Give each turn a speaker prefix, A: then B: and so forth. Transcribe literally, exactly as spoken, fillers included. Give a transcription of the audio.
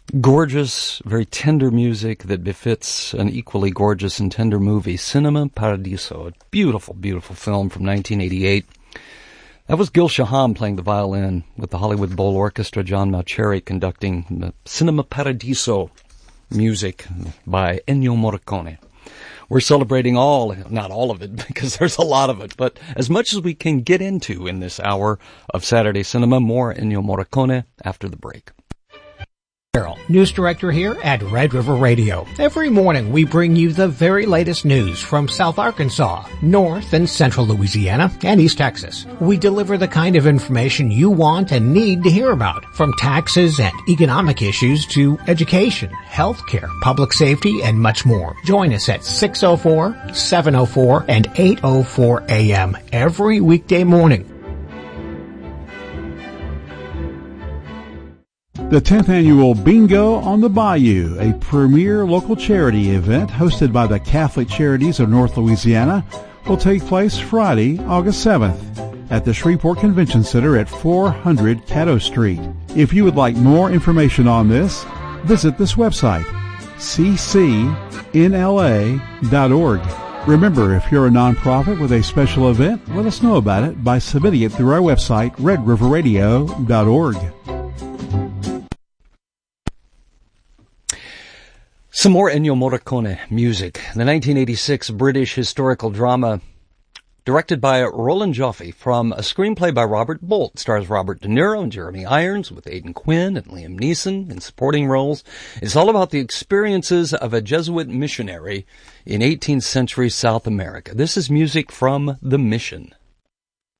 A: Gorgeous, very tender music that befits an equally gorgeous and tender movie, Cinema Paradiso, a beautiful, beautiful film from nineteen eighty-eight. That was Gil Shaham playing the violin with the Hollywood Bowl Orchestra, John Mauceri conducting the Cinema Paradiso music by Ennio Morricone. We're celebrating all, not all of it, because there's a lot of it, but as much as we can get into in this hour of Saturday Cinema. More Ennio Morricone after the break.
B: News director here at Red River Radio. Every morning we bring you the very latest news from South Arkansas, North and Central Louisiana, and East Texas. We deliver the kind of information you want and need to hear about, from taxes and economic issues to education, healthcare, public safety, and much more. Join us at six oh four, seven oh four, and eight oh four a m every weekday morning.
C: The tenth Annual Bingo on the Bayou, a premier local charity event hosted by the Catholic Charities of North Louisiana, will take place Friday, August seventh at the Shreveport Convention Center at four hundred Caddo Street. If you would like more information on this, visit this website, c c n l a dot org. Remember, if you're a nonprofit with a special event, let us know about it by submitting it through our website, red river radio dot org.
A: Some more Ennio Morricone music. The nineteen eighty-six British historical drama directed by Roland Joffe from a screenplay by Robert Bolt. Stars Robert De Niro and Jeremy Irons with Aidan Quinn and Liam Neeson in supporting roles. It's all about the experiences of a Jesuit missionary in eighteenth century South America. This is music from The Mission.